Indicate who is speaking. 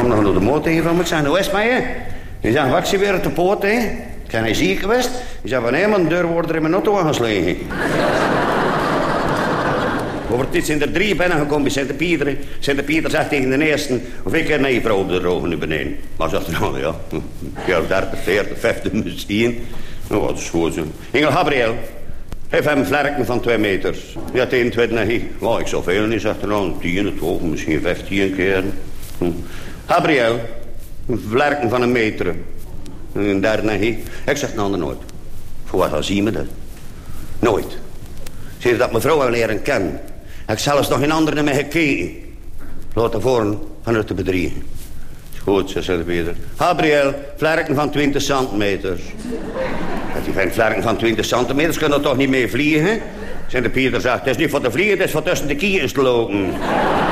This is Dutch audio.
Speaker 1: kwam nog naar de motor tegen van me. Ik zei, hoe is het met je? Die zei, wat zie je weer op de poot, hè? Ik zei, hij ziek geweest? Die zei, van, hé, man, de deur wordt er in mijn auto aangeslagen. Over het zijn er 3 binnengekomen bij Sint-Pieter. Sint-Pieter zegt tegen de eerste, of ik nee, vrouw de rogen nu beneden. Maar zegt er, nou ja, 30, 40, 50 misschien. Nou, wat is goed zo. Engel Gabriel, geef hem een vlerken van 2 meters. Ja, tegen 20 hier. Nou, ik zou veel niet, zegt er nou, 10, 12, misschien 15 keer. Gabriel, een vlerken van 1 meter. Een derde hier. Ik zeg, nou, nooit. Voor wat dan zien we dat? Nooit. Zie je dat mevrouw wel leren kennen? Ik heb zelfs nog geen andere naar mij gekeken. Laat ervoor vanuit te bedriegen. Is goed, zei Sint-Pieter. Gabriel, vlerken van 20 centimeters. Dat die geen vlerken van 20 centimeters kunnen toch niet mee vliegen? Sint-Pieter zegt, het is niet voor te vliegen, het is voor tussen de kieren te lopen.